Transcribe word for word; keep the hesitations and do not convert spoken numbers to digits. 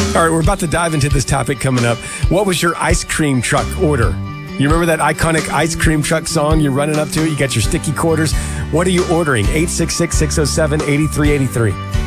All right, we're about to dive into this topic coming up. What was your ice cream truck order? You remember that iconic ice cream truck song? You're running up to it. You got your sticky quarters. What are you ordering? eight six six, six oh seven, eight three eight three.